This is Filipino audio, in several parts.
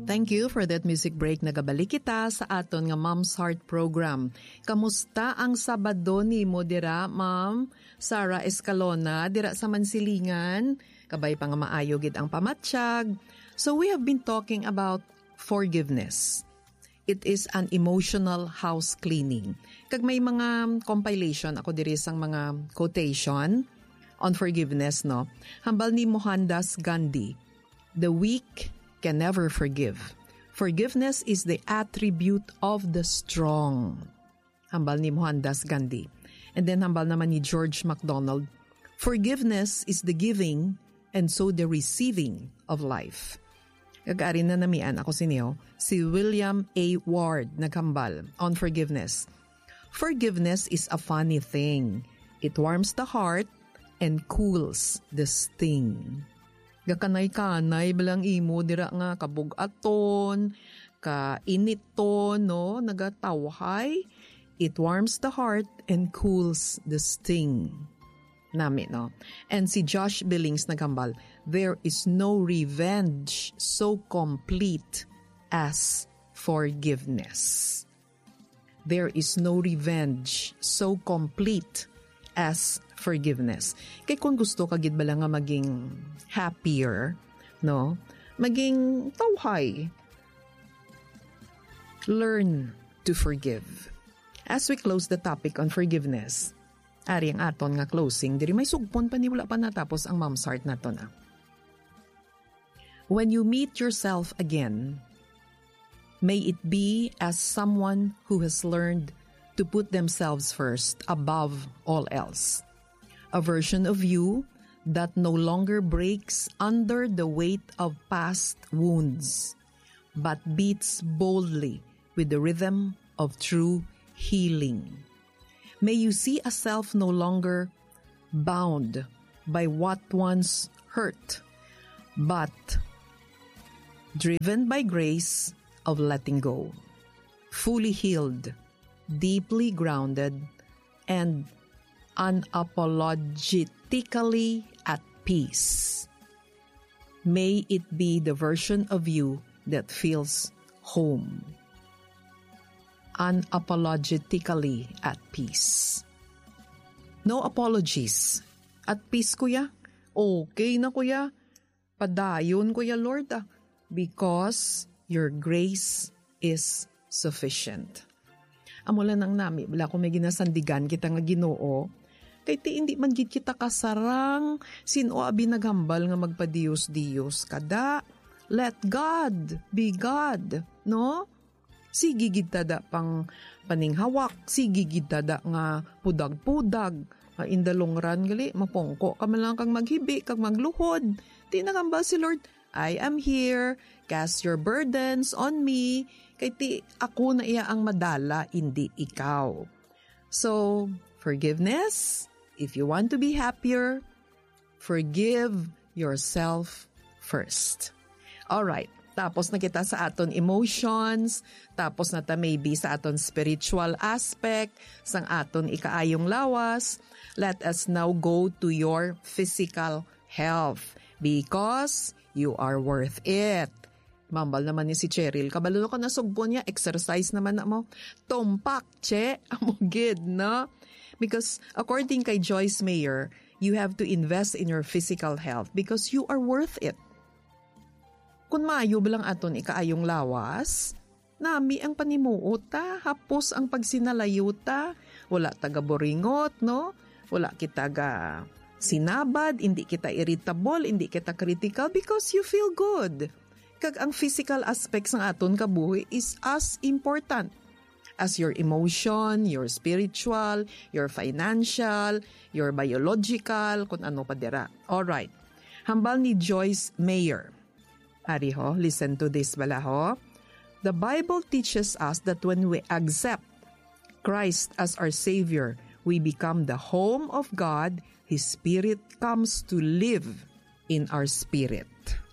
Thank you for that music break. Nagabalik kita sa aton nga Mom's Heart program. Kamusta ang Sabado ni mo dira, Ma'am Sarah Escalona, dira sa Mansilingan? Kabay pa nga maayo gid ang pamatsyag. So we have been talking about forgiveness. It is an emotional house cleaning. Kag may mga compilation ako diri sang mga quotation on forgiveness, no? Hambal ni Mohandas Gandhi, "The weak can never forgive. Forgiveness is the attribute of the strong." Hambal ni Mohandas Gandhi. And then hambal naman ni George MacDonald, "Forgiveness is the giving and so the receiving of life." Kag-ari na namian ako si William A. Ward naghambal on forgiveness. "Forgiveness is a funny thing. It warms the heart and cools the sting." Gakanay-kanay balang imo dira nga kabugaton, kainiton, no, nagatawhay. It warms the heart and cools the sting. Nami, no? And si Josh Billings naghambal, "There is no revenge so complete as forgiveness." There is no revenge so complete as forgiveness. Kaya kung gusto ka gid bala nga maging happier, no? Maging tawhay. Learn to forgive. As we close the topic on forgiveness, ari ang aton nga closing, diri may sugpon pa ni wala pa natapos ang Mom's Heart nato na. When you meet yourself again, may it be as someone who has learned to put themselves first above all else. A version of you that no longer breaks under the weight of past wounds, but beats boldly with the rhythm of true healing. May you see a self no longer bound by what once hurt, but driven by grace of letting go, fully healed, deeply grounded, and unapologetically at peace. May it be the version of you that feels home. Unapologetically at peace. No apologies. At peace, kuya. Okay na, kuya. Padayon, kuya Lord, because your grace is sufficient. Amula nang nami, wala ko may ginasandigan kita nga Ginoo, kay ti hindi man gid kita kasarang, sino abi naghambal nga magpadiyos-diyos kada. Let God be God, no? Sige gid tada pang paninghawak, sige gid tada nga pudag-pudag, in the long run gali, mapongko ka man lang kang maghibi, kag magluhod. Ti naghambal si Lord, I am here, cast your burdens on me, kay ti ako na iya ang madala, hindi ikaw. So, forgiveness, if you want to be happier, forgive yourself first. Alright, tapos na kita sa aton emotions, tapos na ta maybe sa aton spiritual aspect, sang aton ikaayong lawas. Let us now go to your physical health because you are worth it. Mambal naman ni si Cheryl. Kabalo ka na sugbo niya, exercise naman na mo. Tumpak, che, amugid, no? Because according kay Joyce Meyer, you have to invest in your physical health because you are worth it. Kung maayo bilang aton ikaayong lawas, nami ang panimuota, hapos ang pagsinalayuta, wala taga-boringot, no? Wala kita ga sinabad, hindi kita irritable, hindi kita critical because you feel good. Kag ang physical aspects ng aton kabuhi is as important as your emotion, your spiritual, your financial, your biological, kung ano pa dira. Alright. Hambal ni Joyce Meyer. Ari ho, listen to this bala ho. The Bible teaches us that when we accept Christ as our Savior, we become the home of God. His Spirit comes to live in our spirit.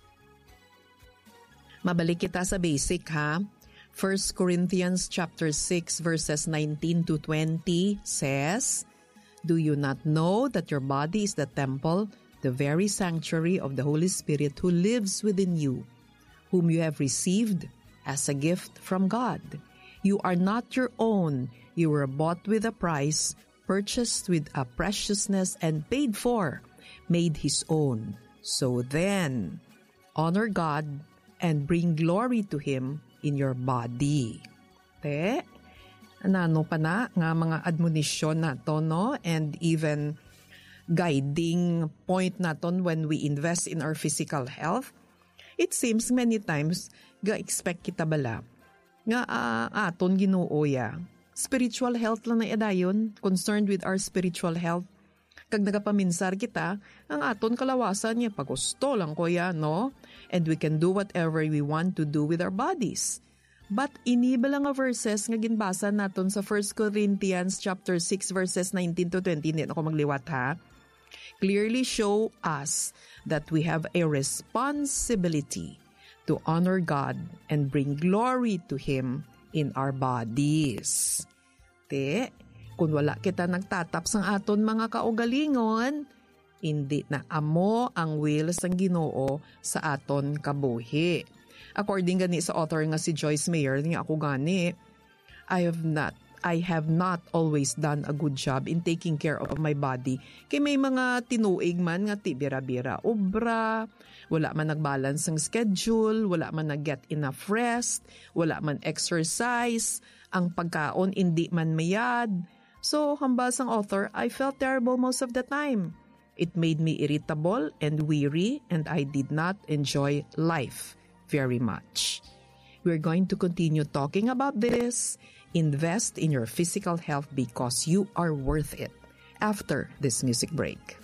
Mabalik kita sa basic ha. 1 Corinthians chapter 6 verses 19 to 20 says, "Do you not know that your body is the temple, the very sanctuary of the Holy Spirit who lives within you, whom you have received as a gift from God. You are not your own. You were bought with a price, purchased with a preciousness, and paid for, made His own. So then, honor God and bring glory to Him in your body. Anano pa na nga mga admonisyon nato, no? And even guiding point naton when we invest in our physical health. It seems many times ga-expect kita bala nga aton Ginoo ya. Spiritual health lang na idayon, concerned with our spiritual health. Kag nagapaminsar kita, ang aton kalawasan niya pagusto lang ko ya, no? And we can do whatever we want to do with our bodies. But iniba lang nga verses nga ginbasa naton sa 1 Corinthians chapter 6 verses 19 to 20, hindi ako magliwat ha, clearly show us that we have a responsibility to honor God and bring glory to Him in our bodies. Kung wala kita nagtatap sang aton mga kaugalingon, hindi na amo ang will sang Ginoo sa aton kabuhi. According gani sa author nga si Joyce Meyer, nga ako gani, I have not always done a good job in taking care of my body. Kay may mga tinuig man nga ti bira-bira obra, wala man nagbalance ang schedule, wala man nag-get enough rest, wala man exercise, ang pagkaon hindi man mayad. So, hambal sang author, I felt terrible most of the time. It made me irritable and weary, and I did not enjoy life very much. We're going to continue talking about this. Invest in your physical health because you are worth it after this music break.